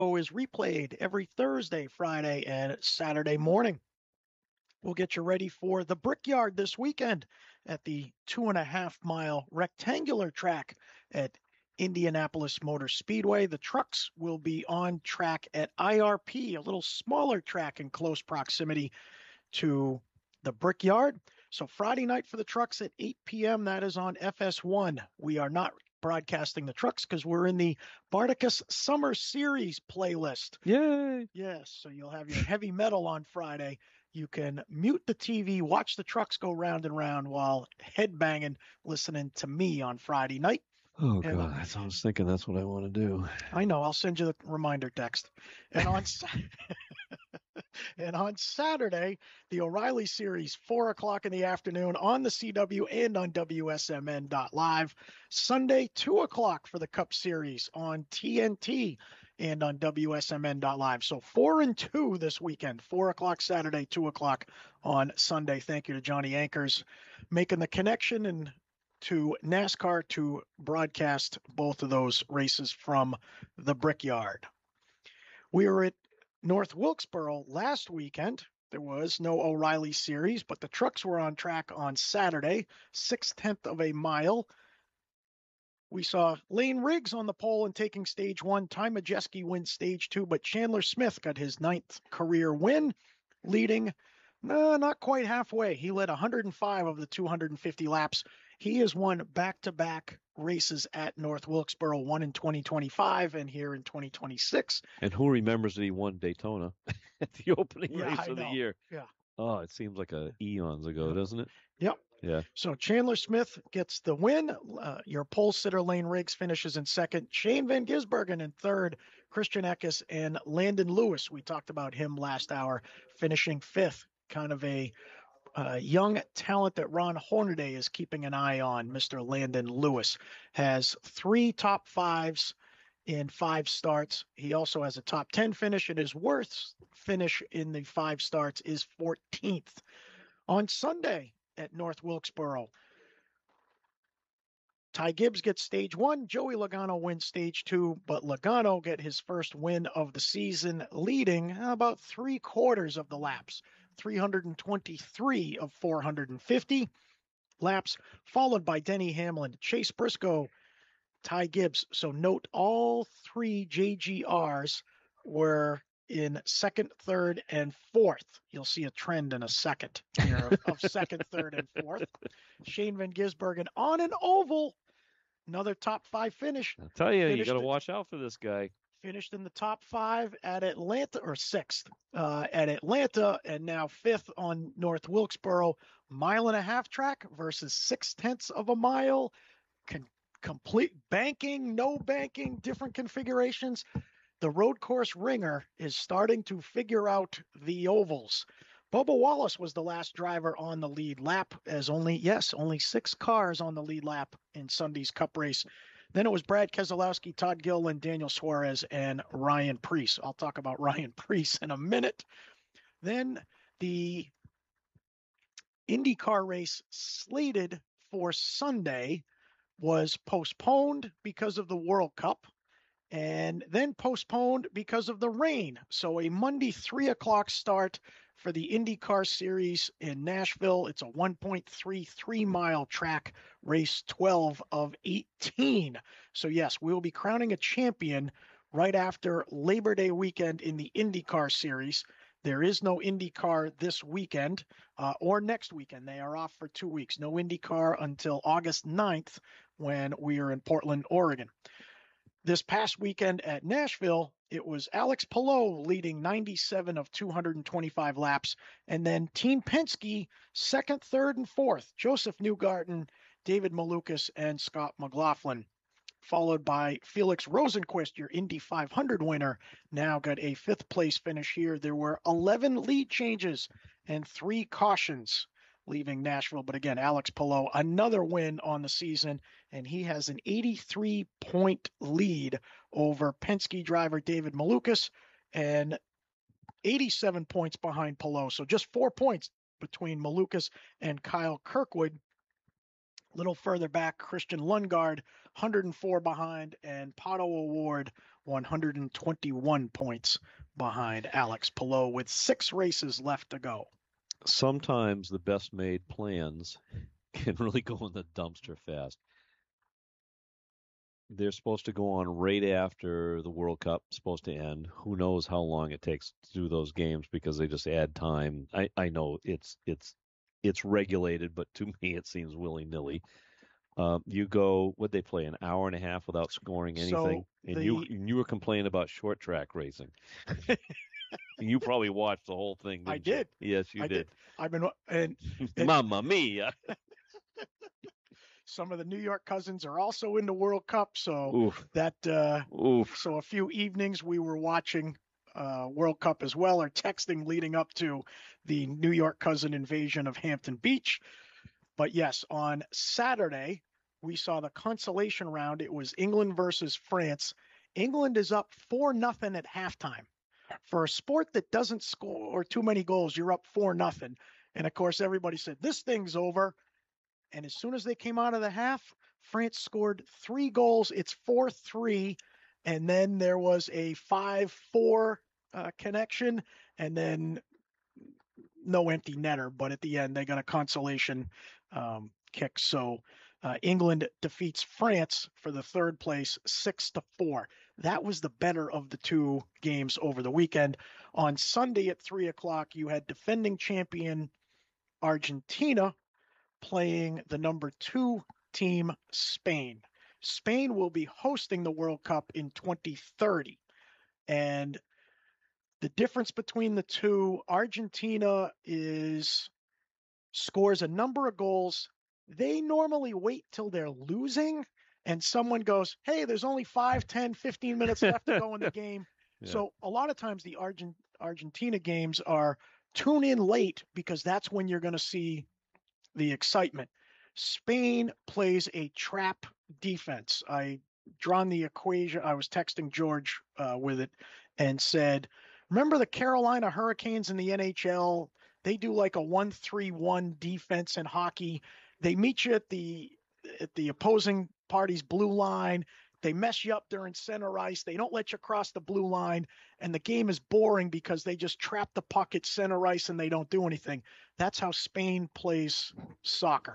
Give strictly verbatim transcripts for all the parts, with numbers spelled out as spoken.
is replayed every Thursday, Friday, and Saturday morning. We'll get you ready for the Brickyard this weekend at the two and a half mile rectangular track at Indianapolis Motor Speedway. The trucks will be on track at I R P, a little smaller track in close proximity to the Brickyard. So Friday night for the trucks at eight p.m. That is on F S one. We are not broadcasting the trucks because we're in the Barticus Summer Series playlist. Yay! Yes, so you'll have your heavy metal on Friday. You can mute the T V, watch the trucks go round and round while headbanging, listening to me on Friday night. Oh, And, God. I was thinking that's what I want to do. I know. I'll send you the reminder text. And on and on Saturday, the O'Reilly Series, four o'clock in the afternoon on the C W and on W S M N dot live. Sunday, two o'clock for the Cup Series on T N T and on W S M N dot live. So four and two this weekend, four o'clock Saturday, two o'clock on Sunday. Thank you to Johnny Anchors making the connection and to NASCAR to broadcast both of those races from the Brickyard. We were at North Wilkesboro last weekend. There was no O'Reilly Series, but the trucks were on track on Saturday, six-tenth of a mile. We saw Lane Riggs on the pole and taking stage one. Ty Majeski wins stage two, but Chandler Smith got his ninth career win, leading no, not quite halfway. He led one hundred five of the two hundred fifty laps. He has won back-to-back races at North Wilkesboro, one in twenty twenty-five and here in twenty twenty-six. And who remembers that he won Daytona at the opening yeah, race I of know. the year? Yeah. Oh, it seems like a eons ago, yeah. doesn't it? Yep. Yeah. So Chandler Smith gets the win. Uh, your pole sitter, Lane Riggs, finishes in second. Shane Van Gisbergen in third. Christian Eckes and Landon Lewis, we talked about him last hour, finishing fifth. Kind of a uh, young talent that Ron Hornaday is keeping an eye on. Mister Landon Lewis has three top fives in five starts. He also has a top ten finish, and his worst finish in the five starts is fourteenth. On Sunday at North Wilkesboro, Ty Gibbs gets stage one. Joey Logano wins stage two, but Logano get his first win of the season, leading about three quarters of the laps, three hundred twenty-three of four hundred fifty laps, followed by Denny Hamlin, Chase Briscoe, Ty Gibbs. So note all three J G Rs were in second, third, and fourth. You'll see a trend in a second here of, of second, third, and fourth. Shane Van Gisbergen on an oval. Another top five finish. I'll tell you, you Finished got to it- watch out for this guy. Finished in the top five at Atlanta, or sixth uh, at Atlanta, and now fifth on North Wilkesboro. Mile and a half track versus six tenths of a mile. Con- complete banking, no banking, different configurations. The road course ringer is starting to figure out the ovals. Bubba Wallace was the last driver on the lead lap, as only, yes, only six cars on the lead lap in Sunday's Cup race. Then it was Brad Keselowski, Todd Gilliland, Daniel Suarez, and Ryan Preece. I'll talk about Ryan Preece in a minute. Then the IndyCar race slated for Sunday was postponed because of the World Cup, and then postponed because of the rain. So a Monday three o'clock start for the IndyCar Series in Nashville. It's a one point three three mile track, race twelve of eighteen. So yes, we'll be crowning a champion right after Labor Day weekend in the IndyCar Series. There is no IndyCar this weekend uh, or next weekend. They are off for two weeks. No IndyCar until August ninth when we are in Portland, Oregon. This past weekend at Nashville, it was Alex Palou leading ninety-seven of two hundred twenty-five laps, and then Team Penske second, third, and fourth. Joseph Newgarden, David Malukas, and Scott McLaughlin, followed by Felix Rosenquist, your Indy five hundred winner, now got a fifth place finish here. There were eleven lead changes and three cautions leaving Nashville. But again, Alex Palou, another win on the season, and he has an eighty-three point lead over Penske driver David Malukas and eighty-seven points behind Palou. So just four points between Malukas and Kyle Kirkwood. A little further back, Christian Lundgaard, one hundred four behind, and Pato O'Ward, one hundred twenty-one points behind Alex Palou with six races left to go. Sometimes the best made plans can really go in the dumpster fast. They're supposed to go on right after the World Cup supposed to end. Who knows how long it takes to do those games because they just add time. I, I know it's it's it's regulated, but to me it seems willy-nilly. Um, you go, what they play, an hour and a half without scoring anything, So and the, you and you were complaining about short track racing. You probably watched the whole thing, didn't I you? did. Yes, you I did. did. I've been and, and Mamma mia. some of the New York Cousins are also in the World Cup, so Oof. that uh, Oof. so a few evenings we were watching uh, World Cup as well, or texting leading up to the New York Cousin invasion of Hampton Beach. But yes, on Saturday we saw the consolation round. It was England versus France. England is up four nothing at halftime. For a sport that doesn't score too many goals, you're up four nothing. And of course, everybody said this thing's over. And as soon as they came out of the half, France scored three goals. It's four three. And then there was a five four uh, connection. And then no empty netter. But at the end, they got a consolation um, kick. So uh, England defeats France for the third place, six to four. That was the better of the two games over the weekend. On Sunday at three o'clock, you had defending champion Argentina playing the number two team, Spain. Spain will be hosting the World Cup in twenty thirty. And the difference between the two, Argentina is scores a number of goals. They normally wait till they're losing and someone goes, hey, there's only five, ten, fifteen minutes left to go in the game. Yeah. So a lot of times the Argent- Argentina games are tune in late because that's when you're going to see the excitement. Spain plays a trap defense. I drawn the equation. I was texting George uh, with it and said, remember the Carolina Hurricanes in the N H L? They do like a one three one defense in hockey. They meet you at the at the opposing party's blue line. They mess you up during center ice. They don't let you cross the blue line, and the game is boring because they just trap the puck at center ice and they don't do anything. That's how Spain plays soccer.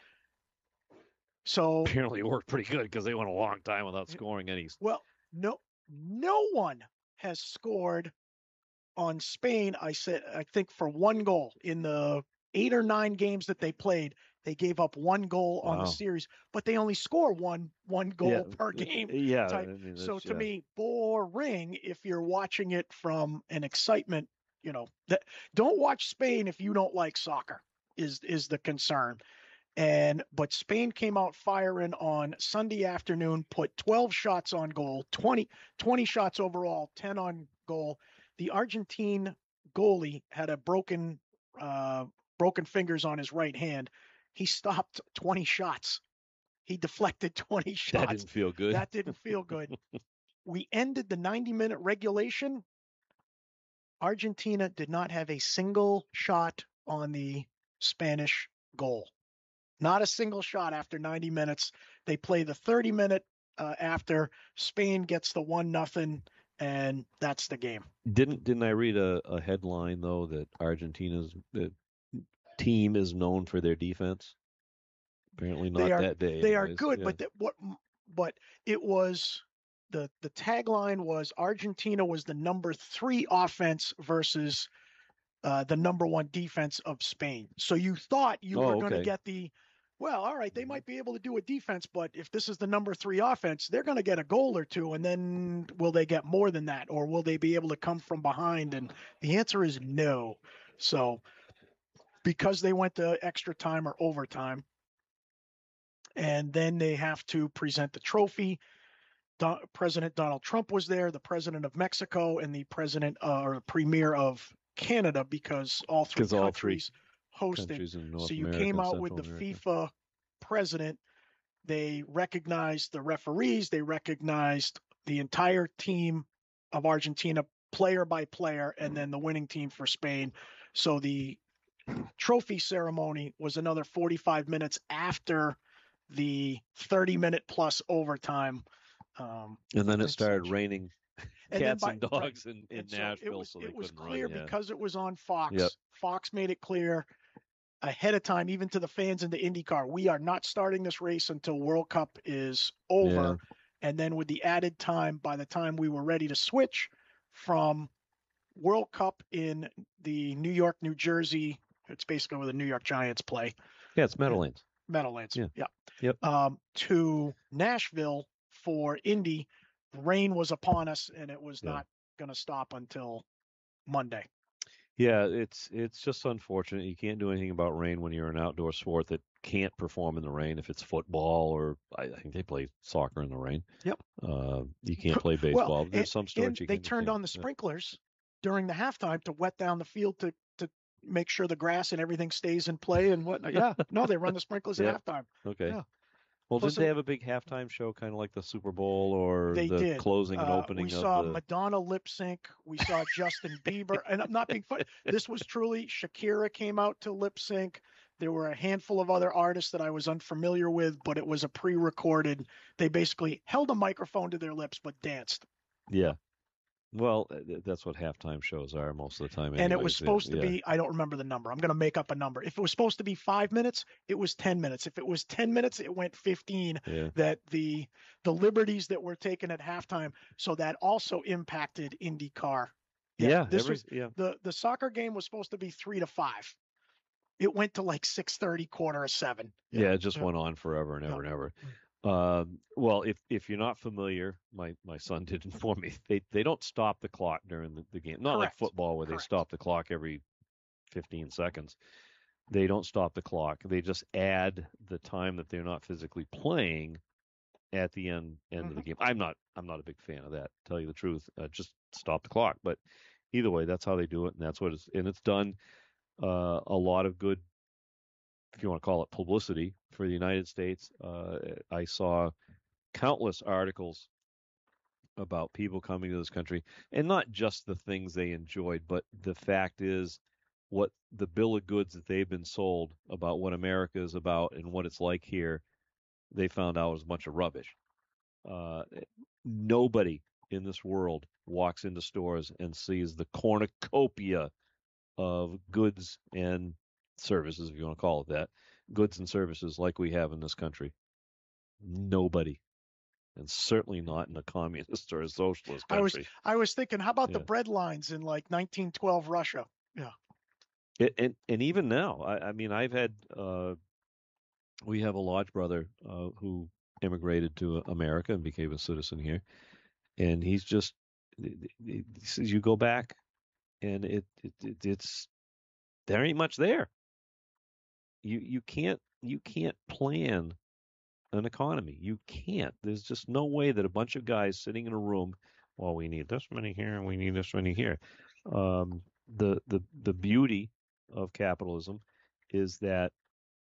So apparently it worked pretty good because they went a long time without scoring any. Well, no, no one has scored on Spain. I said, I think for one goal in the eight or nine games that they played. They gave up one goal wow. on the series, but they only score one one goal yeah. per game. Yeah. Type. I mean, so to yeah. me, boring if you're watching it from an excitement. You know, that don't watch Spain if you don't like soccer. Is is the concern. And but Spain came out firing on Sunday afternoon, put twelve shots on goal, twenty, twenty shots overall, ten on goal. The Argentine goalie had a broken uh, broken fingers on his right hand. He stopped twenty shots. He deflected twenty shots. That didn't feel good. That didn't feel good. We ended the ninety-minute regulation. Argentina did not have a single shot on the Spanish goal. Not a single shot after ninety minutes. They play the thirty minute uh, after. Spain gets the one nothing, and that's the game. Didn't didn't I read a, a headline though that Argentina's the team is known for their defense? Apparently not they are, that day. They anyways. are good, yeah. but the, what? But it was the the tagline was Argentina was the number three offense versus uh, the number one defense of Spain. So you thought you oh, were going to okay. get the, well, all right, they might be able to do a defense, but if this is the number three offense, they're going to get a goal or two, and then will they get more than that, or will they be able to come from behind? And the answer is no. So because they went to extra time or overtime, and then they have to present the trophy. Do- President Donald Trump was there, the president of Mexico, and the president uh, or premier of Canada, because all three countries all three hosted. Countries in North so you America came out and with the America. FIFA president. They recognized the referees. They recognized the entire team of Argentina, player by player, and then the winning team for Spain. So the trophy ceremony was another forty-five minutes after the thirty minute plus overtime Um, and then it and started such. raining And then cats by and right, dogs in, in and so it Nashville, was so they it was couldn't run. clear Yeah. because it was on Yep. Fox. Fox made it clear ahead of time, even to the fans in the IndyCar, we are not starting this race until World Cup is over. Yeah. And then with the added time, by the time we were ready to switch from World Cup in the New York, New Jersey, it's basically where the New York Giants play. Yeah, it's Meadowlands. Meadowlands. Yeah. Yeah. Yep. Um, to Nashville for Indy, rain was upon us, and it was Yeah. not going to stop until Monday. Yeah, it's it's just unfortunate. You can't do anything about rain when you're an outdoor sport that can't perform in the rain. If it's football, or I think they play soccer in the rain. Yep. Uh, you can't play baseball. Well, There's and, some and sports you they can. turned You on the can. sprinklers during the halftime to wet down the field to to make sure the grass and everything stays in play and whatnot. Yeah, no, they run the sprinklers Yep. at halftime. Okay. Yeah. Well, Plus, didn't they have a big halftime show, kind of like the Super Bowl or they the did. closing and Uh, opening we of saw the? Madonna lip sync. We saw Justin Bieber, and I'm not being funny. This was truly Shakira came out to lip sync. There were a handful of other artists that I was unfamiliar with, but it was a pre-recorded. They basically held a microphone to their lips but danced. Yeah. Well, that's what halftime shows are most of the time. Anyways. And it was supposed yeah, to yeah. be, I don't remember the number. I'm going to make up a number. If it was supposed to be five minutes, it was ten minutes. If it was ten minutes, it went fifteen. Yeah. That the the liberties that were taken at halftime, so that also impacted IndyCar. Yeah. yeah this every, was yeah. the the soccer game was supposed to be three to five. It went to like six thirty, quarter of seven. Yeah, yeah it just yeah. went on forever and ever yeah. and ever. Um, well, if if you're not familiar, my, my son did inform me. They they don't stop the clock during the, the game. Not Correct. like football where Correct. they stop the clock every fifteen seconds. They don't stop the clock. They just add the time that they're not physically playing at the end end mm-hmm. of the game. I'm not I'm not a big fan of that. To tell you the truth, uh, just stop the clock. But either way, that's how they do it, and that's what it's and it's done uh, a lot of good, if you want to call it publicity, for the United States. Uh, I saw countless articles about people coming to this country, and not just the things they enjoyed, but the fact is what the bill of goods that they've been sold about what America is about and what it's like here, they found out was a bunch of rubbish. Uh, nobody in this world walks into stores and sees the cornucopia of goods and services, if you want to call it that, goods and services like we have in this country. Nobody. And certainly not in a communist or a socialist country. I was I was thinking, how about yeah. the bread lines in like nineteen twelve Russia? Yeah. It, and and even now, I, I mean, I've had uh, we have a lodge brother uh, who immigrated to America and became a citizen here, and he's just he says you go back, and it, it, it it's there ain't much there. You you can't you can't plan an economy. You can't. There's just no way that a bunch of guys sitting in a room, well, we need this many here and we need this many here. Um, the the the beauty of capitalism is that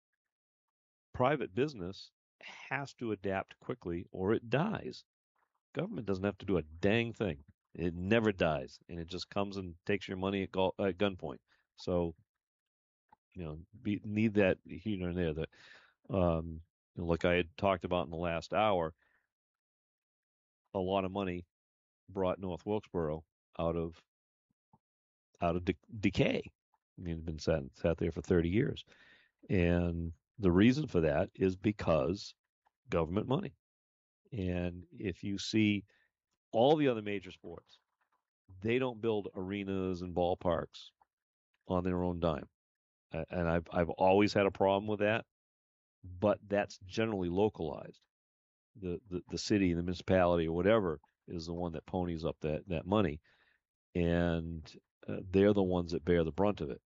private business has to adapt quickly or it dies. Government doesn't have to do a dang thing. It never dies, and it just comes and takes your money at, go- at gunpoint. So, you know, be, need that here and there. That, um, like I had talked about in the last hour, a lot of money brought North Wilkesboro out of out of de- decay. I mean, it's been sat, sat there for thirty years, and the reason for that is because government money. And if you see all the other major sports, they don't build arenas and ballparks on their own dime, and I've I've always had a problem with that. But that's generally localized. The the, the city, the municipality, or whatever is the one that ponies up that, that money, and uh, they're the ones that bear the brunt of it.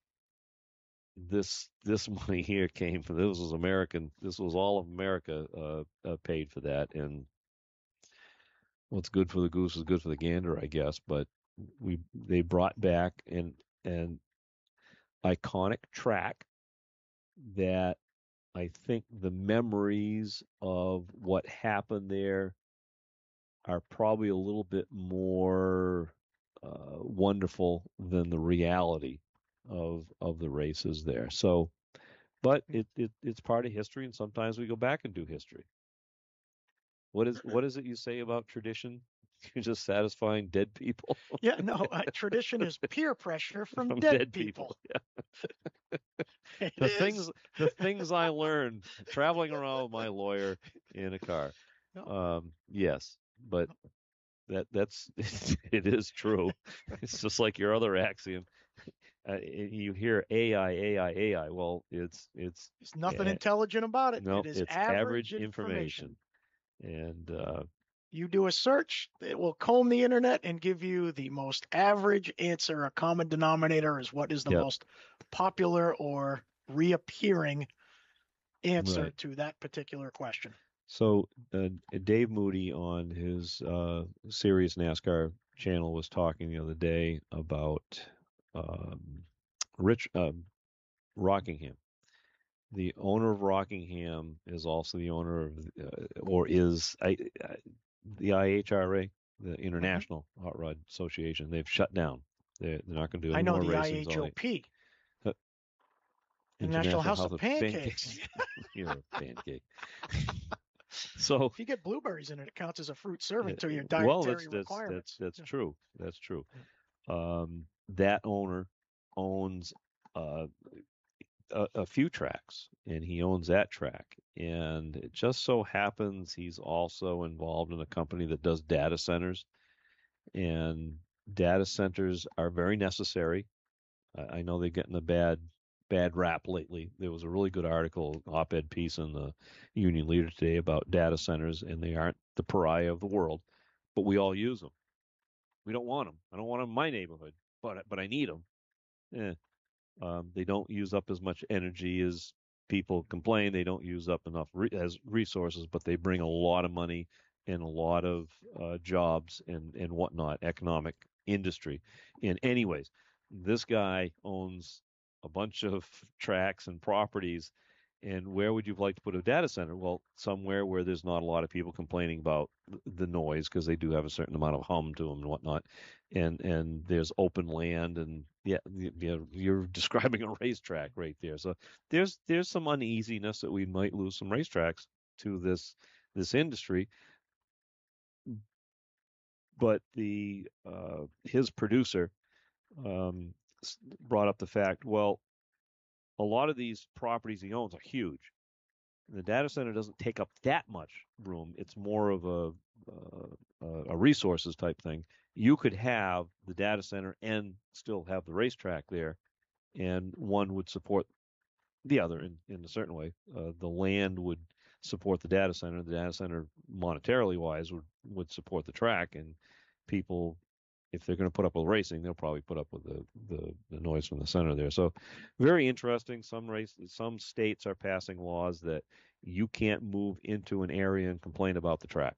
This this money here came from this was American. This was all of America uh, uh, paid for that, and what's good for the goose is good for the gander, I guess. But we they brought back an an iconic track that I think the memories of what happened there are probably a little bit more uh, wonderful than the reality of of the races there. So, but it, it it's part of history, and sometimes we go back and do history. What is what is it you say about tradition? You're just satisfying dead people Yeah, no, uh, tradition is peer pressure from from dead dead people. people. Yeah. It The is. things the things I learned traveling around with my lawyer in a car. No, Um, yes, but that that's it is true. It's just like your other axiom. Uh, you hear A I, A I, A I. Well, it's it's there's nothing uh, intelligent about it. no, It is it's average average information. information, and uh, You do a search, it will comb the internet and give you the most average answer. A common denominator is what is the yep, most popular or reappearing answer right. to that particular question. So uh, Dave Moody on his uh, Serious NASCAR channel was talking the other day about um, Rich uh, Rockingham. The owner of Rockingham is also the owner of, uh, or is I, I, the I H R A, the hmm International Hot Rod Association. They've shut down. They're, they're not going to do I any know more the racings. All the I H O P, uh, International International House House of of Pancakes. Pancakes. You're a pancake. So, If you get blueberries in it, it counts as a fruit uh, serving to your well, that's dietary that's that's requirements. that's Yeah. true. That's true. Um, that owner owns uh, a, a few tracks, and he owns that track. And it just so happens he's also involved in a company that does data centers, and data centers are very necessary. I, I know they're getting a bad bad rap lately. There was a really good article, op-ed piece in the Union Leader today about data centers, and they aren't the pariah of the world, but we all use them. We don't want them. I don't want them in my neighborhood, but but I need them. Eh, um, they don't use up as much energy as people complain. They don't use up enough re- as resources, but they bring a lot of money and a lot of uh, jobs and and whatnot, economic industry. And anyways, this guy owns a bunch of tracks and properties. And where would you like to put a data center? Well, somewhere where there's not a lot of people complaining about the noise because they do have a certain amount of hum to them and whatnot, and and there's open land, and yeah, you, you're describing a racetrack right there. So there's there's some uneasiness that we might lose some racetracks to this this industry, but the uh, his producer um, brought up the fact, well, a lot of these properties he owns are huge. The data center doesn't take up that much room. It's more of a uh, a resources type thing. You could have the data center and still have the racetrack there, and one would support the other in, in a certain way. Uh, the land would support the data center. The data center, monetarily wise, would would support the track, and people, if they're going to put up with racing, they'll probably put up with the, the, the noise from the center there. So, very interesting. Some race, some states are passing laws that you can't move into an area and complain about the track.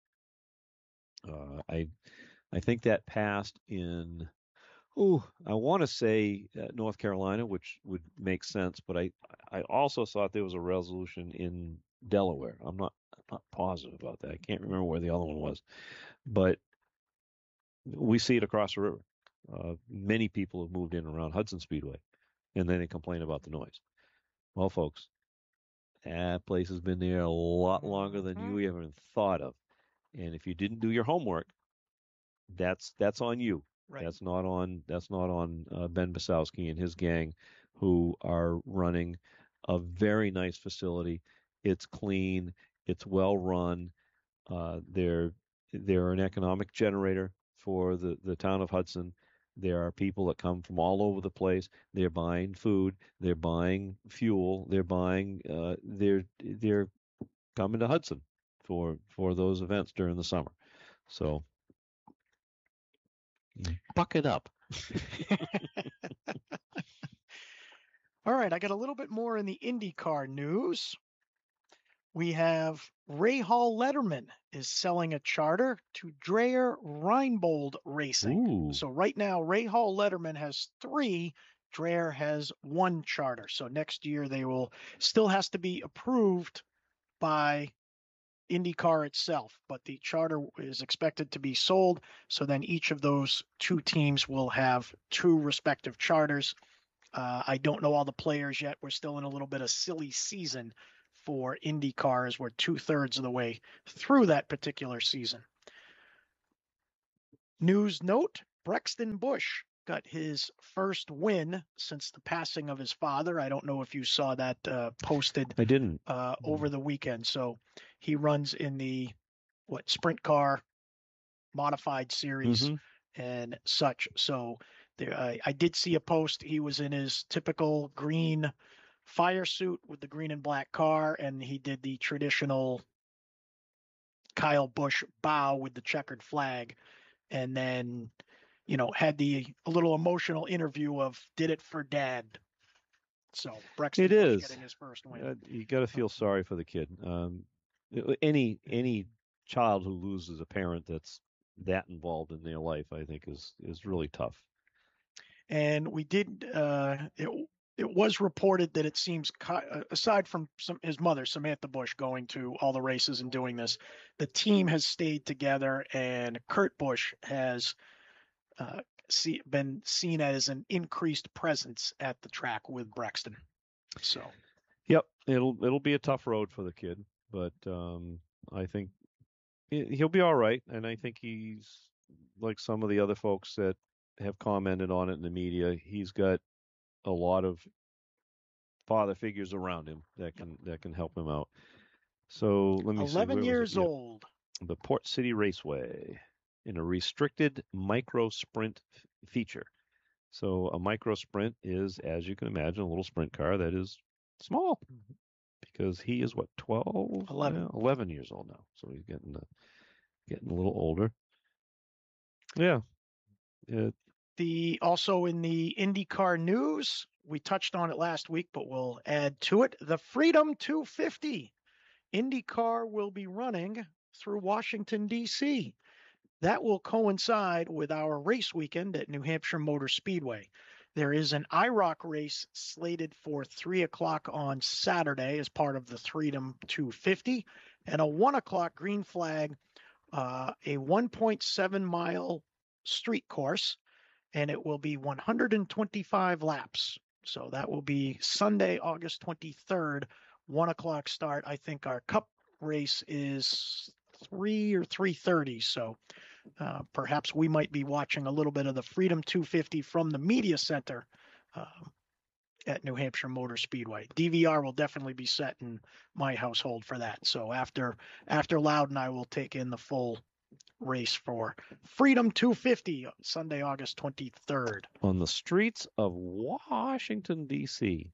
Uh, I I think that passed in, oh, I want to say uh, North Carolina, which would make sense, but I I also thought there was a resolution in Delaware. I'm not I'm not positive about that. I can't remember where the other one was, but we see it across the river. Uh, many people have moved in around Hudson Speedway, and then they complain about the noise. Well, folks, that place has been there a lot longer than Mm-hmm. you even thought of. And if you didn't do your homework, that's that's on you. Right. That's not on that's not on uh, Ben Basowski and his gang, who are running a very nice facility. It's clean. It's well run. Uh, they're they're an economic generator for the, the town of Hudson. There are people that come from all over the place. They're buying food. They're buying fuel. They're buying. Uh, they're they're coming to Hudson for for those events during the summer. So buck it up. All right, I got a little bit more in the IndyCar news. We have Rahal Letterman is selling a charter to Dreyer Reinbold Racing. Ooh. So right now, Rahal Letterman has three. Dreyer has one charter. So next year they will still has to be approved by IndyCar itself, but the charter is expected to be sold. So then each of those two teams will have two respective charters. Uh, I don't know all the players yet. We're still in a little bit of silly season for IndyCar as we're two-thirds of the way through that particular season. News note, Brexton Busch got his first win since the passing of his father. I don't know if you saw that uh, posted I didn't. Uh, over the weekend. So he runs in the, what, sprint car modified series Mm-hmm. and such. So there, I, I did see a post. He was in his typical green fire suit with the green and black car, and he did the traditional Kyle Busch bow with the checkered flag, and then, you know, had the a little emotional interview of "Did it for Dad." So Brexton It Busch is. getting his first win. Uh, you got to feel sorry for the kid. Um, any any child who loses a parent that's that involved in their life, I think, is is really tough. And we did. Uh, it it was reported that it seems, aside from some his mother Samantha Busch going to all the races and doing this, the team has stayed together, and Kurt Busch has uh, see, been seen as an increased presence at the track with Brexton. So, yep, it'll it'll be a tough road for the kid, but um, I think he'll be all right, and I think he's like some of the other folks that have commented on it in the media. He's got a lot of father figures around him that can that can help him out. So let me see. eleven years yep. old. The Port City Raceway in a restricted micro sprint f- feature. So a micro sprint is, as you can imagine, a little sprint car that is small because he is what, twelve, eleven, yeah, eleven years old now. So he's getting uh, getting a little older. Yeah. It, The also in the IndyCar news, we touched on it last week, but we'll add to it. The Freedom two fifty IndyCar will be running through Washington, D C. That will coincide with our race weekend at New Hampshire Motor Speedway. There is an I R O C race slated for three o'clock on Saturday as part of the Freedom two fifty, and a one o'clock green flag, uh, a one point seven mile street course, and it will be one hundred twenty-five laps. So that will be Sunday, August twenty-third, one o'clock start. I think our Cup race is three or three thirty. So uh, perhaps we might be watching a little bit of the Freedom two fifty from the media center uh, at New Hampshire Motor Speedway. D V R will definitely be set in my household for that. So after after Loudon, I will take in the full race for Freedom two fifty Sunday, August twenty-third. On the streets of Washington, D C.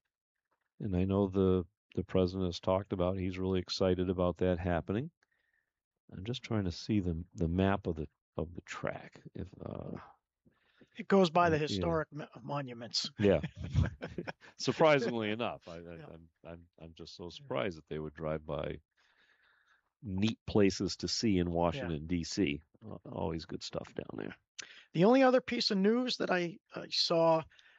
And I know the, the president has talked about, he's really excited about that happening. I'm just trying to see the the map of the of the track. If uh, it goes by the yeah. historic mo- monuments. Yeah. Surprisingly enough, I, I, yeah. I'm I'm I'm just so surprised that they would drive by neat places to see in Washington, yeah. D C. Uh, always good stuff down there. The only other piece of news that I, I saw,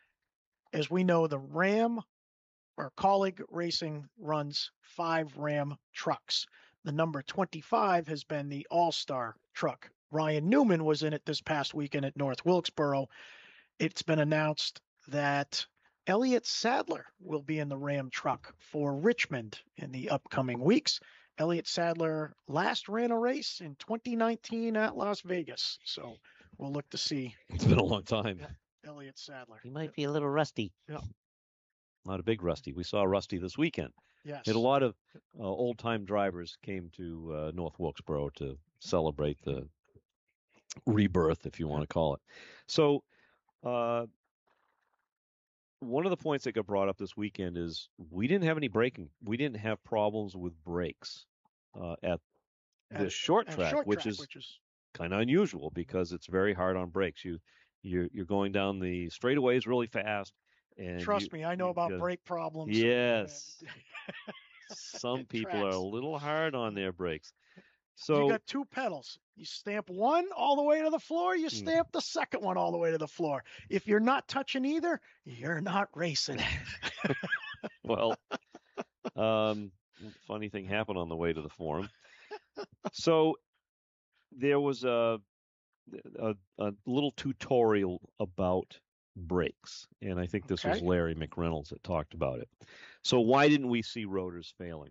as we know, the Ram, or Colleague Racing runs five Ram trucks. The number twenty-five has been the All-Star truck. Ryan Newman was in it this past weekend at North Wilkesboro. It's been announced that Elliott Sadler will be in the Ram truck for Richmond in the upcoming weeks. Elliott Sadler last ran a race in twenty nineteen at Las Vegas. So we'll look to see. It's been a long time. Yeah, Elliott Sadler. He might be a little rusty. Yeah. Not a big Rusty. We saw Rusty this weekend. Yes. And a lot of uh, old-time drivers came to uh, North Wilkesboro to celebrate the rebirth, if you want to call it. So uh, one of the points that got brought up this weekend is we didn't have any braking. We didn't have problems with brakes uh, at the short track, short which, track is which is kind of unusual because it's very hard on brakes. You, you're, you're going down the straightaways really fast. And Trust you, me, I know about gotta, brake problems. Yes. Some people tracks. are a little hard on their brakes. So you got two pedals. You stamp one all the way to the floor. You stamp mm. the second one all the way to the floor. If you're not touching either, you're not racing. Well, um, funny thing happened on the way to the forum. So there was a, a, a little tutorial about brakes, and I think this okay. was Larry McReynolds that talked about it. So why didn't we see rotors failing?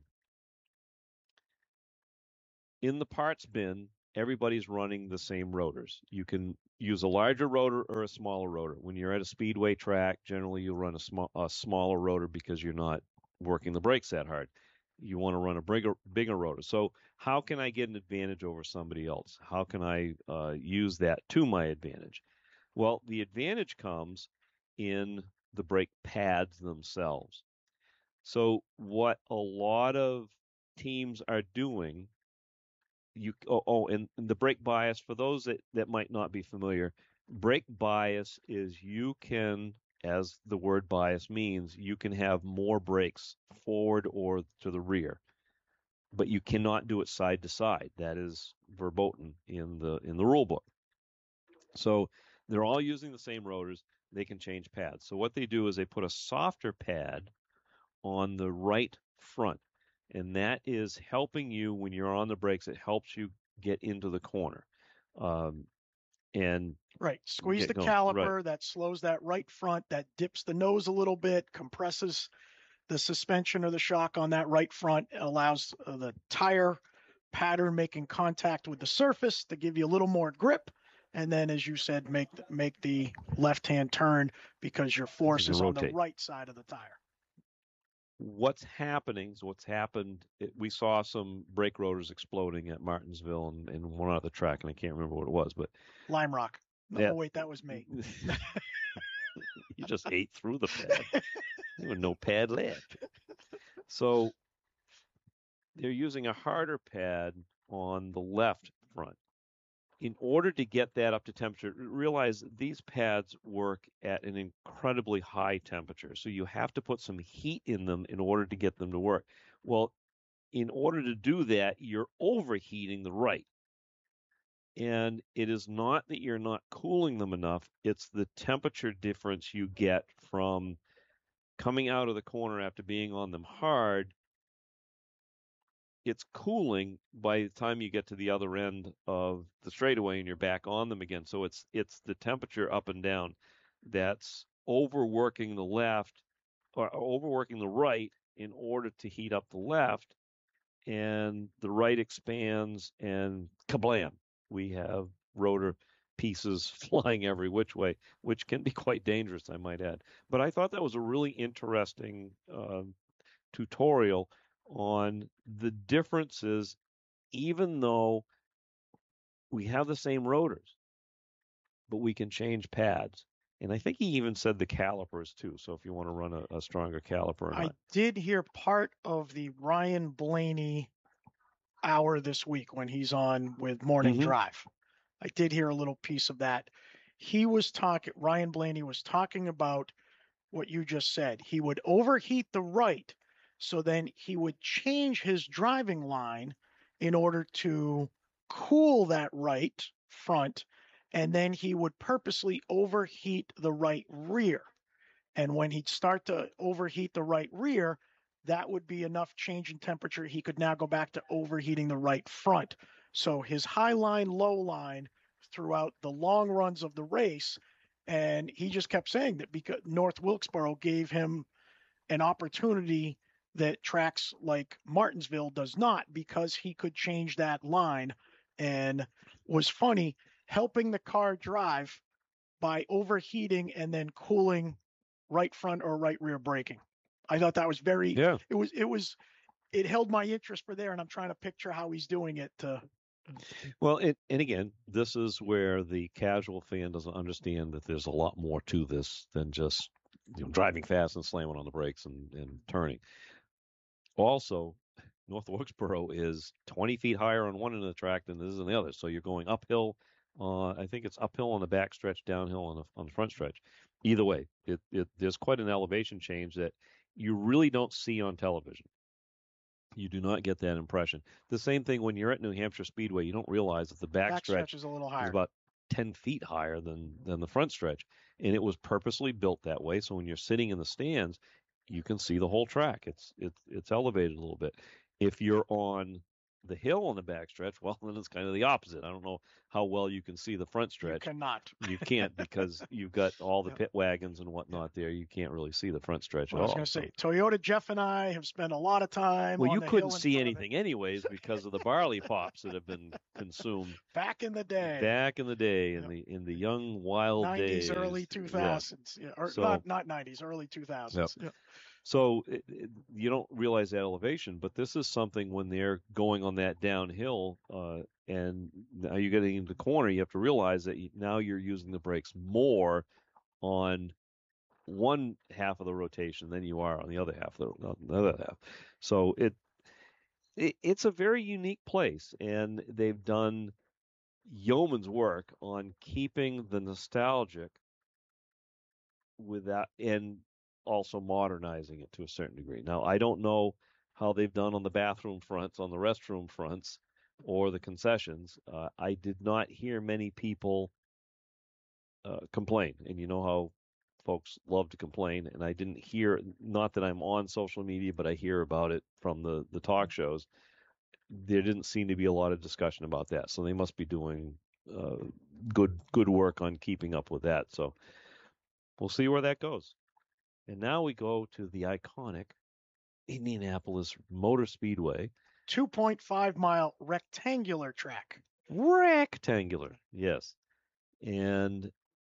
In the parts bin, everybody's running the same rotors. You can use a larger rotor or a smaller rotor. When you're at a speedway track, generally you'll run a, small, a smaller rotor because you're not working the brakes that hard. You want to run a bigger, bigger rotor. So how can I get an advantage over somebody else? How can I uh, use that to my advantage? Well, the advantage comes in the brake pads themselves. So what a lot of teams are doing, you oh, oh and, and the brake bias, for those that, that might not be familiar, brake bias is you can, as the word bias means, you can have more brakes forward or to the rear, but you cannot do it side to side. That is verboten in the in the rule book. So they're all using the same rotors. They can change pads. So what they do is they put a softer pad on the right front, and that is helping you when you're on the brakes. It helps you get into the corner. Um, and right, squeeze get the going. caliper. Right. That slows that right front. That dips the nose a little bit, compresses the suspension or the shock on that right front. It allows uh, the tire pattern making contact with the surface to give you a little more grip. And then, as you said, make make the left-hand turn because your force is on the right side of the tire. What's happening, so what's happened, it, we saw some brake rotors exploding at Martinsville and, and one other track, and I can't remember what it was, but Lime Rock. No, yeah. Oh, wait, that was me. You just ate through the pad. There was no pad left. So they're using a harder pad on the left front. In order to get that up to temperature, realize these pads work at an incredibly high temperature. So you have to put some heat in them in order to get them to work. Well, in order to do that, you're overheating the right. And it is not that you're not cooling them enough. It's the temperature difference you get from coming out of the corner after being on them hard. It's cooling by the time you get to the other end of the straightaway and you're back on them again. So it's it's the temperature up and down that's overworking the left or overworking the right in order to heat up the left, and the right expands and kablam, we have rotor pieces flying every which way, which can be quite dangerous, I might add. But I thought that was a really interesting uh, tutorial on the differences, even though we have the same rotors, but we can change pads. And I think he even said the calipers too. So if you want to run a, a stronger caliper or not. I did hear part of the Ryan Blaney hour this week when he's on with Morning mm-hmm. Drive. I did hear a little piece of that. He was talking, Ryan Blaney was talking about what you just said. He would overheat the right, so then he would change his driving line in order to cool that right front, and then he would purposely overheat the right rear. And when he'd start to overheat the right rear, that would be enough change in temperature. He could now go back to overheating the right front. So his high line, low line throughout the long runs of the race. And he just kept saying that because North Wilkesboro gave him an opportunity that tracks like Martinsville does not, because he could change that line, and was funny helping the car drive by overheating and then cooling right front or right rear braking. I thought that was very, yeah. it was, it was, it held my interest for there. And I'm trying to picture how he's doing it. To... Well, it, and again, this is where the casual fan doesn't understand that there's a lot more to this than just you know, driving fast and slamming on the brakes and, and turning. Also, North Wilkesboro is twenty feet higher on one end of the track than it is on the other. So you're going uphill. Uh, I think it's uphill on the back stretch, downhill on the, on the front stretch. Either way, it, it, there's quite an elevation change that you really don't see on television. You do not get that impression. The same thing when you're at New Hampshire Speedway, you don't realize that the back, back stretch, stretch is a little higher. Is about ten feet higher than, than the front stretch. And it was purposely built that way. So when you're sitting in the stands, you can see the whole track. It's, it's, it's elevated a little bit. If you're on the hill on the backstretch, well, then it's kind of the opposite. I don't know how well you can see the front You stretch. cannot. You can't because you've got all the Yep. pit wagons and whatnot there. You can't really see the front stretch Well, I at was all. going to So. say, Toyota Jeff and I have spent a lot of time Well, on you the couldn't hill in see front of it. anything anyways because of the barley pops that have been consumed Back in the day. back in the day, in Yep. the in the young wild nineties, days. early two thousands. Yeah. Yeah, or So, not not nineties, early two thousands. Yep. Yeah. So it, it, you don't realize that elevation, but this is something when they're going on that downhill, uh, and now you're getting into the corner, you have to realize that you, now you're using the brakes more on one half of the rotation than you are on the other half of the, on the other half. So it, it it's a very unique place, and they've done yeoman's work on keeping the nostalgic without and also modernizing it to a certain degree. Now, I don't know how they've done on the bathroom fronts, on the restroom fronts, or the concessions. Uh, I did not hear many people uh, complain, and you know how folks love to complain. And I didn't hear, not that I'm on social media, but I hear about it from the the talk shows. There didn't seem to be a lot of discussion about that, so they must be doing uh, good good work on keeping up with that. So we'll see where that goes. And now we go to the iconic Indianapolis Motor Speedway. two point five mile rectangular track. Rectangular, yes. And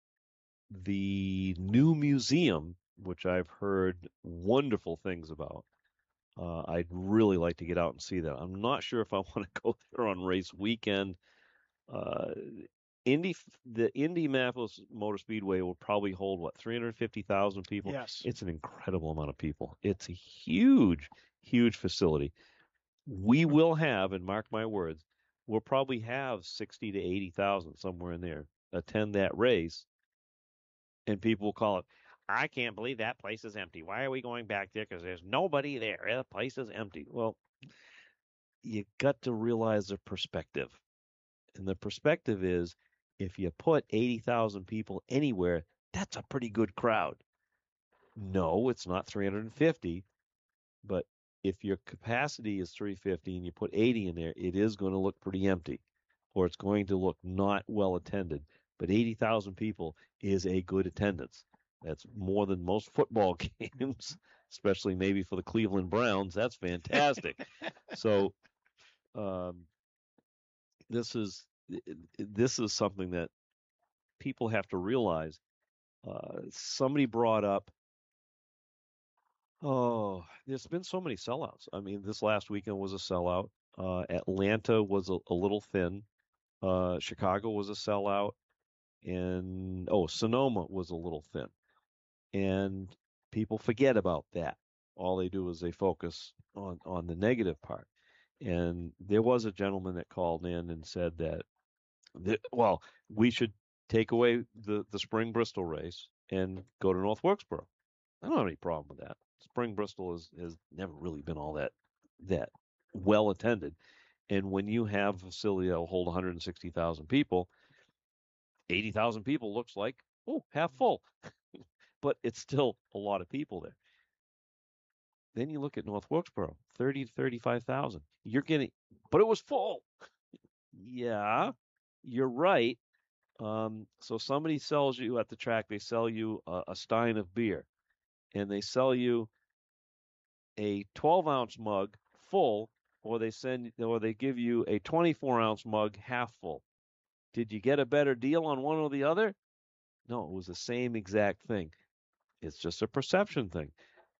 the new museum, which I've heard wonderful things about, uh, I'd really like to get out and see that. I'm not sure if I want to go there on race weekend. Uh, Indy, the Indianapolis Motor Speedway will probably hold what three hundred fifty thousand people. Yes. It's an incredible amount of people. It's a huge, huge facility. We will have, and mark my words, we'll probably have sixty to eighty thousand somewhere in there attend that race, and people will call it, I can't believe that place is empty. Why are we going back there? Because there's nobody there. The place is empty. Well, you got to realize the perspective. And the perspective is if you put eighty thousand people anywhere, that's a pretty good crowd. No, it's not three hundred fifty, but if your capacity is three hundred fifty and you put eighty in there, it is going to look pretty empty, or it's going to look not well attended. But eighty thousand people is a good attendance. That's more than most football games, especially maybe for the Cleveland Browns. That's fantastic. So um, this is this is something that people have to realize. Uh, somebody brought up, oh, there's been so many sellouts. I mean, this last weekend was a sellout. Uh, Atlanta was a, a little thin. Uh, Chicago was a sellout, and oh, Sonoma was a little thin. And people forget about that. All they do is they focus on on the negative part. And there was a gentleman that called in and said that, that well, we should take away the the spring Bristol race and go to North Wilkesboro. I don't have any problem with that. Spring Bristol has has never really been all that that well attended. And when you have a facility that will hold one hundred sixty thousand people, eighty thousand people looks like, oh, half full. But it's still a lot of people there. Then you look at North Wilkesboro, thirty to thirty-five thousand. You're getting, but it was full. Yeah, you're right. Um, so somebody sells you at the track, they sell you a, a stein of beer, and they sell you a twelve ounce mug full, or they send, or they give you a twenty-four ounce mug half full. Did you get a better deal on one or the other? No, it was the same exact thing. It's just a perception thing.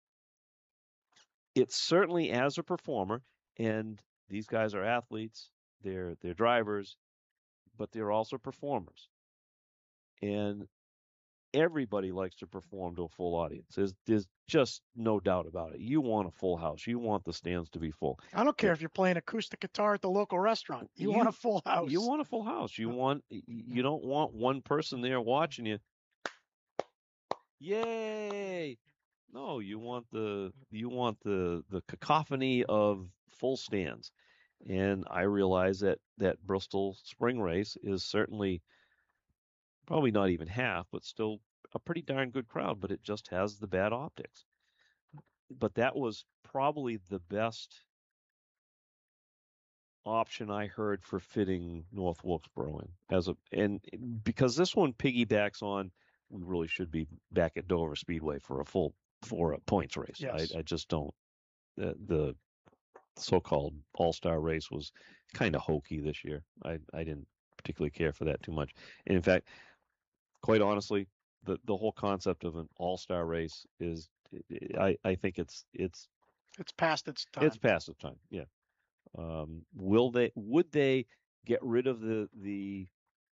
It's certainly as a performer, and these guys are athletes, they're they're drivers, but they're also performers. And everybody likes to perform to a full audience. There's there's just no doubt about it. You want a full house. You want the stands to be full. I don't care if you're playing acoustic guitar at the local restaurant. You, you want a full house. You want a full house. You want you don't want one person there watching you. Yay! No, you want the you want the the cacophony of full stands. And I realize that that Bristol Spring Race is certainly probably not even half, but still a pretty darn good crowd, but it just has the bad optics. But that was probably the best option I heard for fitting North Wilkesboro in as a and because this one piggybacks on we really should be back at Dover Speedway for a full for a points race. Yes. I, I just don't the, the so-called all-star race was kind of hokey this year. I I didn't particularly care for that too much. And in fact, quite honestly, the the whole concept of an all-star race is I I think it's it's It's past its time. it's past its time. Yeah. Um, will they? Would they get rid of the the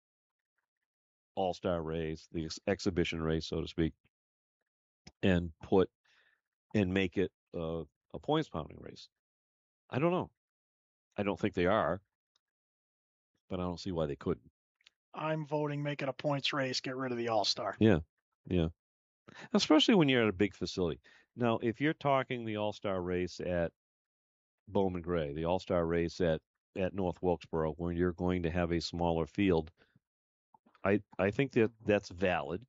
all-star race, the ex- exhibition race, so to speak, and put and make it uh, a points pounding race? I don't know. I don't think they are, but I don't see why they couldn't. I'm voting make it a points race, get rid of the All-Star. Yeah, yeah. Especially when you're at a big facility. Now, if you're talking the all-star race at Bowman Gray, the all-star race at at North Wilkesboro, where you're going to have a smaller field, I I think that that's valid.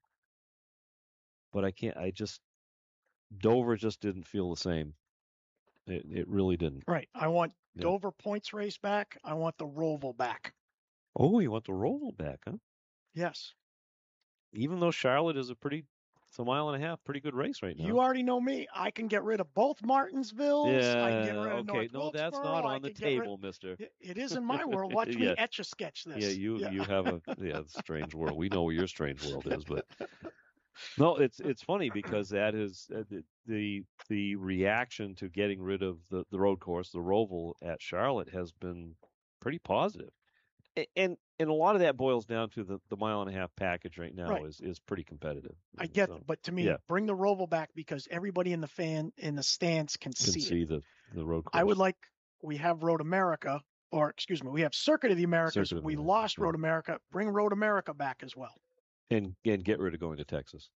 But I can't. I just Dover just didn't feel the same. It it really didn't. Right. I want Yeah. Dover points race back. I want the Roval back. Oh, you want the Roval back, huh? Yes. Even though Charlotte is a pretty, it's a mile and a half, pretty good race right now. You already know me. I can get rid of both Martinsvilles. Yeah. I can get rid of Okay. North No, that's Wilkesboro. not I on the can get rid- table, Mister. It- It is in my world. Watch me Yeah. etch a sketch this. Yeah, you you have a yeah strange world. We know what your strange world is, but no, it's it's funny because that is uh, the, the the reaction to getting rid of the the road course, the Roval at Charlotte, has been pretty positive, A- and and a lot of that boils down to the, the mile and a half package right now Right. is is pretty competitive. I get, So, but to me, yeah. bring the Roval back because everybody in the fan in the stands can, can see, see it. the the road course. I would like we have Road America, or excuse me, we have Circuit of the Americas. Circuit of we America, lost yeah. Road America. Bring Road America back as well. and and get rid of going to Texas.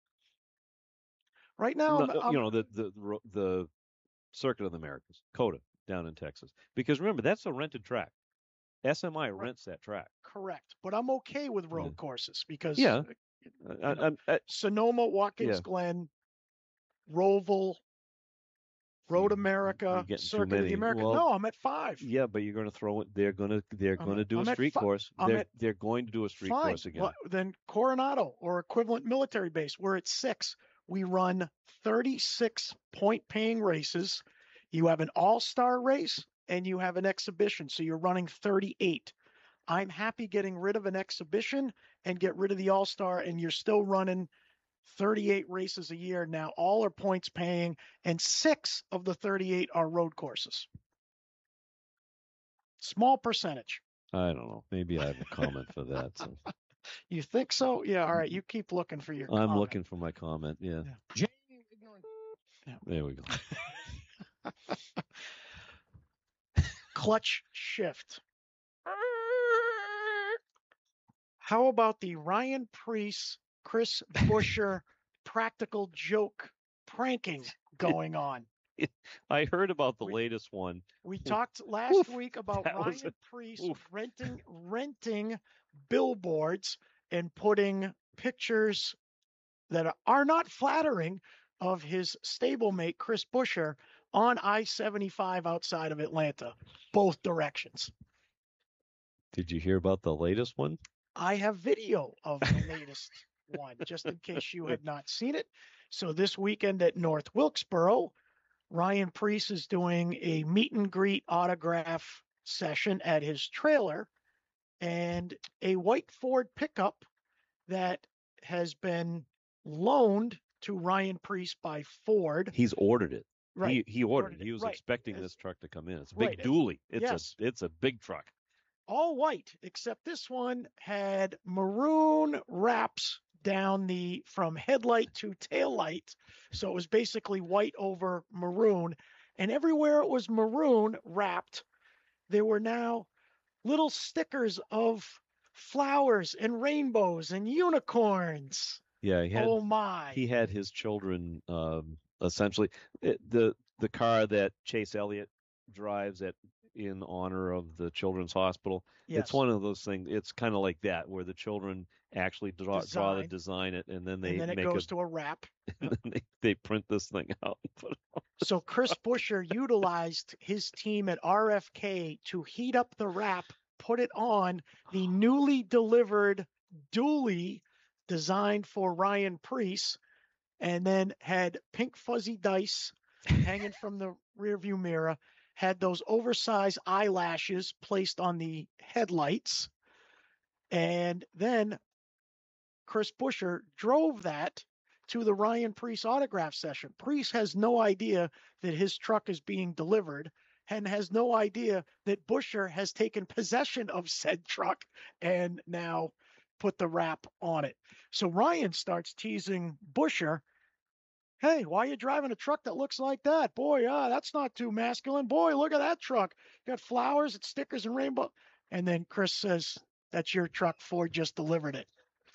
Right now, No, I'm- uh, I'm- you know the, the the the Circuit of the Americas, COTA, down in Texas. Because remember, that's a rented track. S M I rents that track. correct, but I'm okay with road Yeah. courses because Yeah. uh, I, know, I, I, Sonoma, Watkins Yeah. Glen, Roval, Road You- America, you're getting too Circuit of many. the Americas. Well, no, I'm at five. yeah, but you're going to throw it. They're going to they're I'm going to at- do I'm a at street fi- course. I'm They're at- they're going to do a street Fine. course again. Well, then Coronado or equivalent military base, we're at six. We run thirty-six point paying races. You have an all-star race and you have an exhibition. So you're running thirty-eight. I'm happy getting rid of an exhibition and get rid of the all-star, and you're still running thirty-eight races a year. Now all are points paying, and six of the thirty-eight are road courses. Small percentage. I don't know. Maybe I have a comment for that. So. You think so? Yeah. All right. You keep looking for your I'm comment. looking for my comment. Yeah. Yeah. There we go. Clutch shift. How about the Ryan Preece, Chris Buescher practical joke pranking going on? I heard about the We- latest one. We talked last Oof, week about that was Ryan Preece oof. renting renting billboards and putting pictures that are- are not flattering of his stablemate Chris Buescher on I seventy-five outside of Atlanta, both directions. Did you hear about the latest one? I have video of the latest one, just in case you had not seen it. So this weekend at North Wilkesboro, Ryan Preece is doing a meet and greet autograph session at his trailer, and a white Ford pickup that has been loaned to Ryan Preece by Ford. He's ordered it. Right. He he ordered, ordered it. it, He was right. expecting It's- this truck to come in. It's a big right, it- dually. It's yes. a it's a big truck. All white, except this one had maroon wraps down the from headlight to tail light. So it was basically white over maroon. And everywhere it was maroon wrapped, there were now little stickers of flowers and rainbows and unicorns. Yeah, he had Oh my. he had his children um, essentially it, the the car that Chase Elliott drives at in honor of the Children's Hospital. Yes. It's one of those things. It's kind of like that where the children actually draw draw the Design. design it and then they and then it make goes a to a wrap. and then they, they print this thing out and put it on. So Chris Buescher utilized his team at R F K to heat up the wrap, put it on the newly delivered dually designed for Ryan Preece, and then had pink fuzzy dice hanging from the rearview mirror, had those oversized eyelashes placed on the headlights, and then Chris Buescher drove that to the Ryan Preece autograph session. Preece has no idea that his truck is being delivered and has no idea that Buescher has taken possession of said truck and now put the wrap on it. So Ryan starts teasing Buescher, hey, why are you driving a truck that looks like that? Boy, ah, that's not too masculine. Boy, look at that truck. Got flowers and stickers and rainbow. And then Chris says, that's your truck. Ford just delivered it.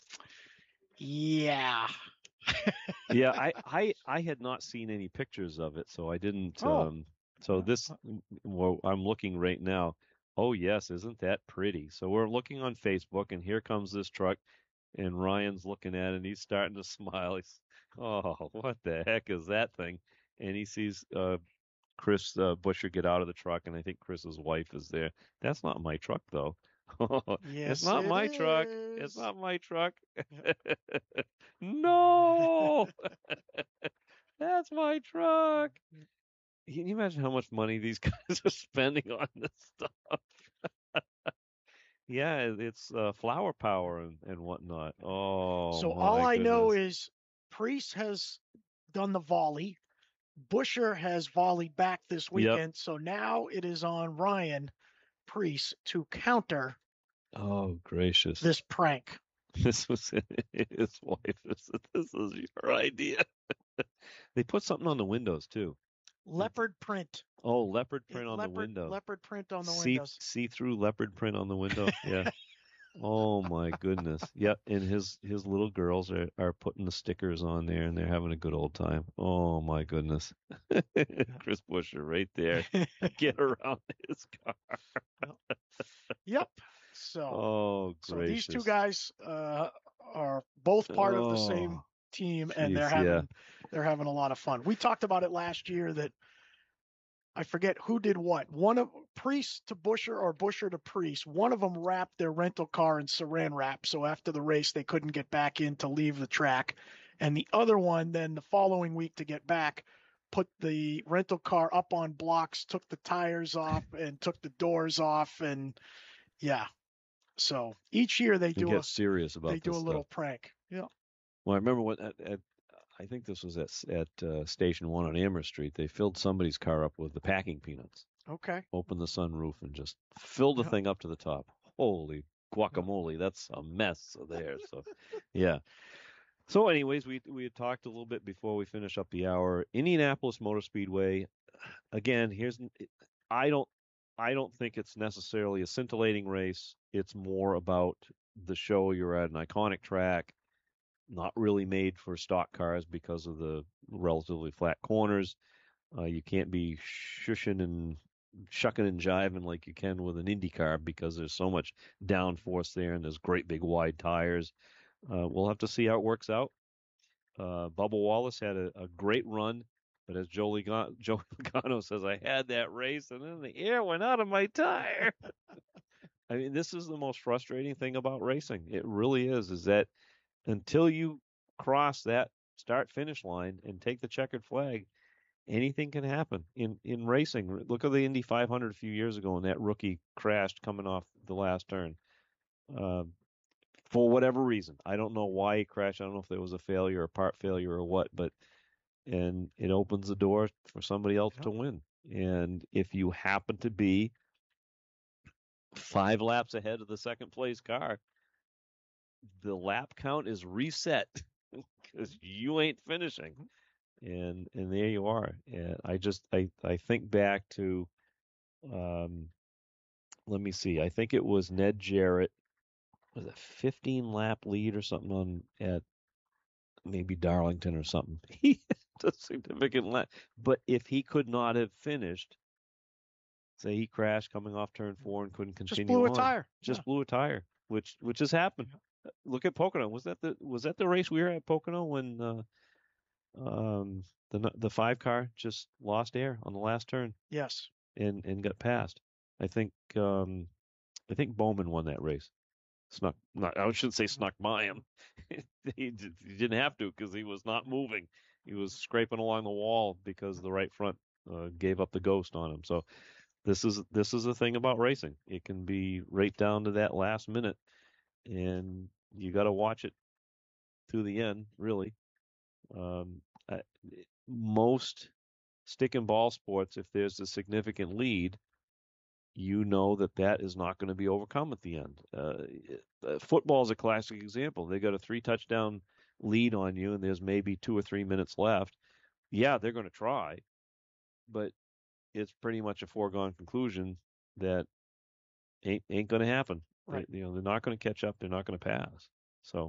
Yeah. Yeah, I, I I had not seen any pictures of it, so I didn't. Oh. Um, so this, well, I'm looking right now. Oh yes, isn't that pretty? So we're looking on Facebook, and here comes this truck, and Ryan's looking at it, and he's starting to smile. He's, oh, what the heck is that thing? And he sees uh, Chris uh, Buescher get out of the truck, and I think Chris's wife is there. That's not my truck, though. Yes, it's not it my is. truck. It's not my truck. No, that's my truck. Can you imagine how much money these guys are spending on this stuff? Yeah, it's uh, flower power and, and whatnot. Oh, So my all I know goodness. is Preece has done the volley. Buescher has volleyed back this weekend. So now it is on Ryan Preece to counter Oh, gracious. this prank. This was his wife. This, this is your idea. They put something on the windows, too. Leopard print. Oh, leopard print on leopard, the window. Leopard print on the See, windows. see-through leopard print on the window. Yeah. Oh my goodness. Yep. And his his little girls are are putting the stickers on there, and they're having a good old time. Oh my goodness. Chris Buescher right there. Get around his car. Yep. So. Oh, so gracious. these two guys uh, are both part oh, of the same team, geez, and they're having yeah. they're having a lot of fun. We talked about it last year that. I forget who did what. One of Preece to Buescher or Buescher to Preece. One of them wrapped their rental car in saran wrap, so after the race they couldn't get back in to leave the track. And the other one, then the following week to get back, put the rental car up on blocks, took the tires off, and took the doors off, and yeah. So each year they do get a serious about they do a stuff. little prank. Yeah. Well, I remember when at, at I think this was at at uh, Station One on Amherst Street. They filled somebody's car up with the packing peanuts. Okay. Opened the sunroof and just filled the Yeah. thing up to the top. Holy guacamole, that's a mess there. So, yeah. So, anyways, we we had talked a little bit before we finish up the hour. Indianapolis Motor Speedway. Again, here's I don't I don't think it's necessarily a scintillating race. It's more about the show. You're at an iconic track. Not really made for stock cars because of the relatively flat corners. Uh, you can't be shushing and shucking and jiving like you can with an Indy car because there's so much downforce there and there's great big wide tires. Uh, we'll have to see how it works out. Uh, Bubba Wallace had a, a great run, but as Joe Logano, Joe Logano says, I had that race and then the air went out of my tire. I mean, this is the most frustrating thing about racing. It really is, is that until you cross that start finish line and take the checkered flag, anything can happen in, in racing. Look at the Indy five hundred a few years ago when that rookie crashed coming off the last turn. Uh, for whatever reason. I don't know why he crashed. I don't know if there was a failure, a part failure or what, but and it opens the door for somebody else Yep. to win. And if you happen to be five laps ahead of the second place car, the lap count is reset because you ain't finishing, and and there you are. And I just I I think back to, um, let me see. I think it was Ned Jarrett, was a fifteen lap lead or something on at maybe Darlington or something. He had a significant lap, but if he could not have finished, say he crashed coming off turn four and couldn't continue, Just blew a on, tire. just Yeah. blew a tire, which which has happened. Look at Pocono. Was that the was that the race we were at Pocono when uh, um, the the five car just lost air on the last turn Yes. and and got passed. I think um, I think Bowman won that race. Snuck, not, I shouldn't say snuck by him. he, d- he didn't have to because he was not moving. He was scraping along the wall because the right front uh, gave up the ghost on him. So this is this is the thing about racing. It can be right down to that last minute, and you got to watch it to the end. Really, um, I, most stick and ball sports, if there's a significant lead, you know that that is not going to be overcome at the end. Uh, uh, football is a classic example. They got a three touchdown lead on you, and there's maybe two or three minutes left. Yeah, they're going to try, but it's pretty much a foregone conclusion that ain't ain't going to happen. Right. They, you know, they're not going to catch up. They're not going to pass. So,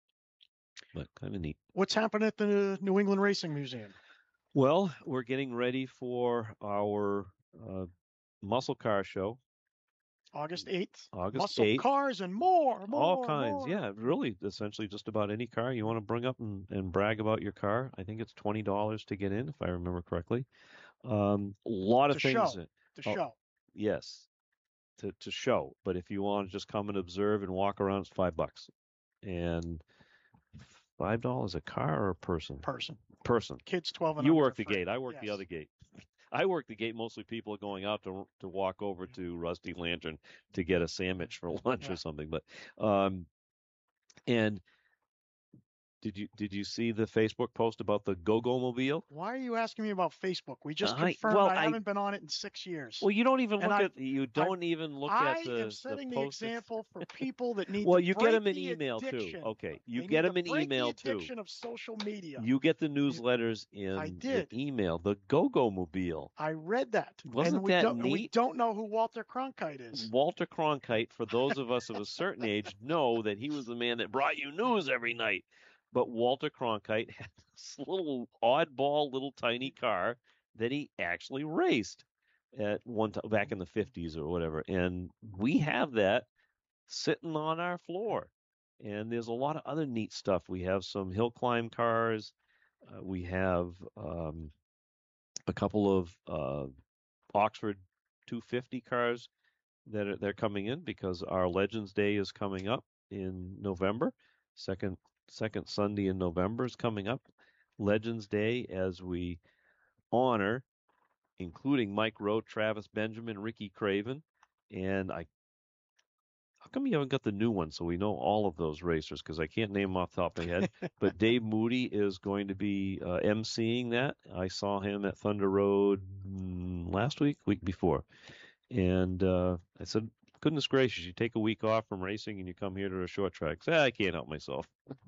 but kind of neat. What's happening at the New England Racing Museum? Well, we're getting ready for our uh, muscle car show. August eighth. August Muscle eighth. cars and more, more, all kinds. more. Yeah, really, essentially just about any car you want to bring up and, and brag about your car. I think it's twenty dollars to get in, if I remember correctly. Um, a lot To of things. show. that- To oh, show. Yes, to to show. But if you want to just come and observe and walk around, it's five bucks, and five dollars a car or a person? Person. Person. Kids twelve and You under work are the free. gate. I work Yes. the other gate. I work the gate. Mostly people are going out to to walk over to Rusty Lantern to get a sandwich for lunch Yeah. or something. But um, and did you did you see the Facebook post about the Go-Go Mobile? Why are you asking me about Facebook? We just I- confirmed well, I, I- haven't been on it in six years. Well, you don't even And look I- at you don't even look I at the am setting the the, post. example for people that need Well, to you break get them an the email addiction. too. Okay, you They get need them to an break email the too. addiction of social media. You get the newsletters in I in did. email. The Go-Go Mobile. I read that. Wasn't and we that don't, and we neat? don't know who Walter Cronkite is. Walter Cronkite, for those of us of a certain age, know that he was the man that brought you news every night. But Walter Cronkite had this little oddball, little tiny car that he actually raced at one time back in the fifties or whatever. And we have that sitting on our floor. And there's a lot of other neat stuff. We have some hill climb cars. Uh, we have um, a couple of uh, Oxford two fifty cars that are they're coming in because our Legends Day is coming up in November. Second second Sunday in November is coming up. Legends Day as we honor, including Mike Rowe, Travis Benjamin, Ricky Craven, and I. How come you haven't got the new one so we know all of those racers? Because I can't name them off the top of my head. But Dave Moody is going to be uh, emceeing that. I saw him at Thunder Road mm, last week, week before. And uh, I said, goodness gracious, you take a week off from racing and you come here to a short track. I, said, I can't help myself.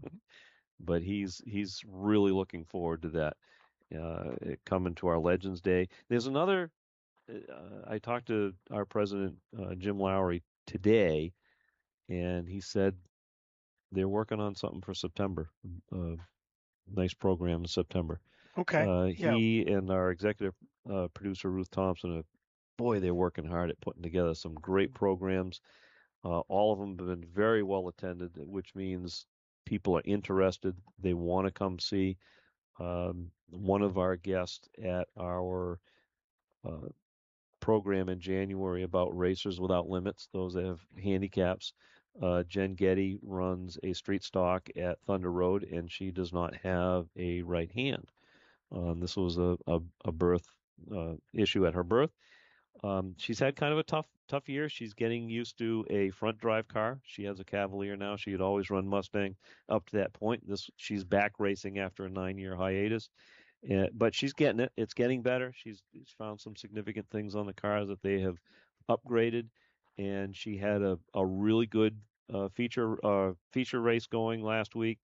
But he's he's really looking forward to that, uh, coming to our Legends Day. There's another, uh, I talked to our president, uh, Jim Lowry, today, and he said they're working on something for September. Uh, nice program in September. Okay. Uh, Yeah. he and our executive uh, producer, Ruth Thompson, have boy, they're working hard at putting together some great programs. Uh, all of them have been very well attended, which means people are interested. They want to come see. Um, one of our guests at our uh, program in January about Racers Without Limits, those that have handicaps. Uh, Jen Getty runs a street stock at Thunder Road, and she does not have a right hand. Um, this was a, a, a birth uh, issue at her birth. Um, she's had kind of a tough, tough year. She's getting used to a front drive car. She has a Cavalier now. She had always run Mustang up to that point. This, she's back racing after a nine-year hiatus, uh, but she's getting it. It's getting better. She's, she's found some significant things on the cars that they have upgraded, and she had a, a really good uh, feature uh, feature race going last week.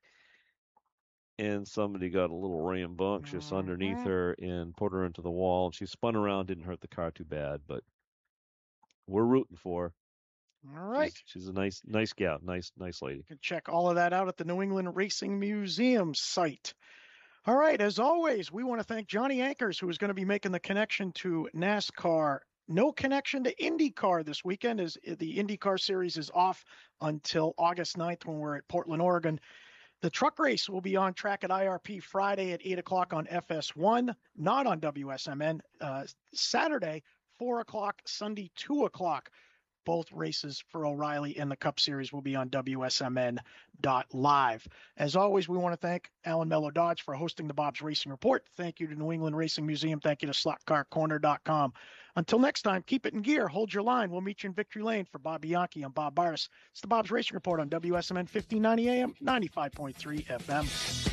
And somebody got a little rambunctious Mm-hmm. underneath her and put her into the wall. And she spun around, didn't hurt the car too bad, but we're rooting for her. All right. She's, she's a nice, nice gal, nice, nice lady. You can check all of that out at the New England Racing Museum site. All right. As always, we want to thank Johnny Ankers, who is going to be making the connection to NASCAR. No connection to IndyCar this weekend, as the IndyCar series is off until August ninth when we're at Portland, Oregon. The truck race will be on track at I R P Friday at eight o'clock on F S one, not on W S M N. Uh, Saturday, four o'clock, Sunday, two o'clock. Both races for O'Reilly and the Cup Series will be on W S M N dot live. As always, we want to thank Alan Mello Dodge for hosting the Bob's Racing Report. Thank you to New England Racing Museum. Thank you to slot car corner dot com. Until next time, keep it in gear. Hold your line. We'll meet you in Victory Lane. For Bob Bianchi, I'm Bob Barris. It's the Bob's Racing Report on W S M N fifteen ninety A M, ninety-five point three F M.